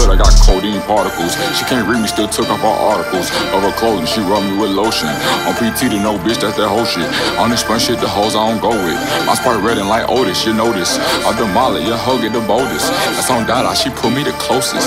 I got codeine particles. She can't read me, still took off all articles of her clothing. She rub me with lotion. On PT to no bitch, that's that whole shit. On this fun shit, the hoes I don't go with. My spot red and like Otis, you know this. I demolish, your hoe get the boldest. That's on Dada, she put me the closest.